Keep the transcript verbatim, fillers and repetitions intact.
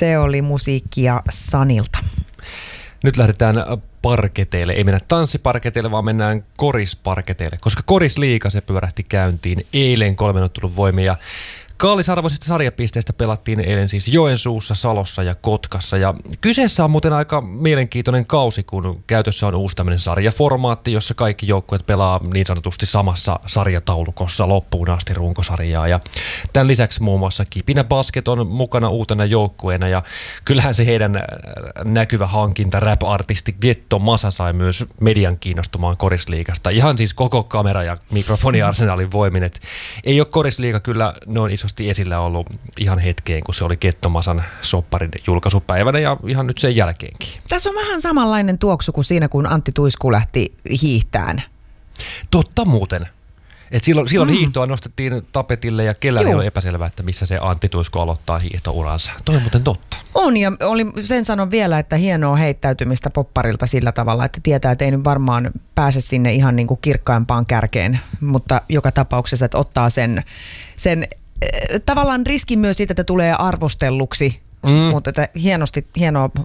Se oli musiikkia Sanilta. Nyt lähdetään parketeille. Ei mennä tanssiparketeille, vaan mennään korisparketeille, koska korisliiga se pyörähti käyntiin eilen kolmen ottelun voimin ja kallisarvoisista sarjapisteistä pelattiin eilen siis Joensuussa, Salossa ja Kotkassa. Ja kyseessä on muuten aika mielenkiintoinen kausi, kun käytössä on uusi tämmöinen sarjaformaatti, jossa kaikki joukkueet pelaa niin sanotusti samassa sarjataulukossa loppuun asti runkosarjaa. Ja tämän lisäksi muun muassa Kipinä Basket on mukana uutena joukkueena ja kyllähän se heidän näkyvä hankinta rap-artisti Getto Masa sai myös median kiinnostumaan korisliigasta. Ihan siis koko kamera- ja mikrofoniarsenaalin voimin. Et ei ole korisliiga kyllä noin iso esillä ollut ihan hetkeen, kun se oli Getto Masan sopparin julkaisupäivänä ja ihan nyt sen jälkeenkin. Tässä on vähän samanlainen tuoksu kuin siinä, kun Antti Tuisku lähti hiihtään. Totta muuten. Et silloin silloin mm. hiihtoa nostettiin tapetille ja kellään ei ole epäselvää, että missä se Antti Tuisku aloittaa hiihtouransa. Toi on muuten totta. On ja oli, sen sanon vielä, että hienoa heittäytymistä popparilta sillä tavalla, että tietää, että ei nyt varmaan pääse sinne ihan niin kuin kirkkaimpaan kärkeen, mutta joka tapauksessa, että ottaa sen, sen tavallaan riskin myös siitä, että tulee arvostelluksi, mm. mutta että hienosti, hienoa